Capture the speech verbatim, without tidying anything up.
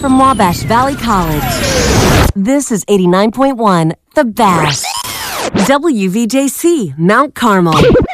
from Wabash Valley College. This is eighty-nine point one, The Best. W V J C, Mount Carmel.